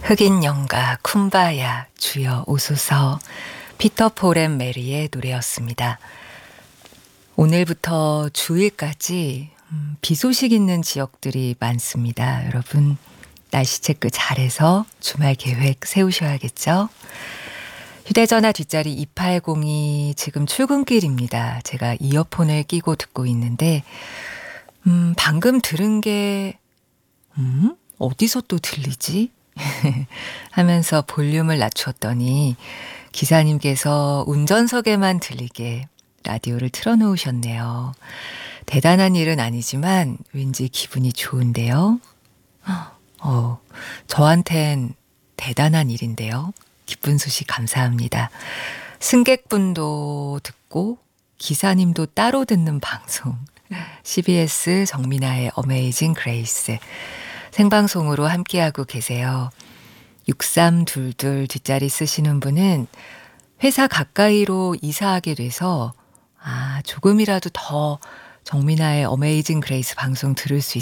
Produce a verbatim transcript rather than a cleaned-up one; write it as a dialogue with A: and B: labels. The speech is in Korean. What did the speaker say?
A: 흑인 영가 쿰바야 주여 오소서, 피터 폴 앤 메리의 노래였습니다. 오늘부터 주일까지 음, 비 소식 있는 지역들이 많습니다. 여러분 날씨 체크 잘해서 주말 계획 세우셔야겠죠? 휴대전화 뒷자리 이팔공이 지금 출근길입니다. 제가 이어폰을 끼고 듣고 있는데 음, 방금 들은 게 음? 어디서 또 들리지? 하면서 볼륨을 낮추었더니 기사님께서 운전석에만 들리게 라디오를 틀어놓으셨네요. 대단한 일은 아니지만 왠지 기분이 좋은데요. 어, 저한텐 대단한 일인데요. 기쁜 소식 감사합니다. 승객분도 듣고 기사님도 따로 듣는 방송, 씨비에스 정민아의 어메이징 그레이스 생방송으로 함께하고 계세요. 육삼이이 뒷자리 쓰시는 분은 회사 가까이로 이사하게 돼서 아 조금이라도 더 정민아의 어메이징 그레이스 방송 들을 수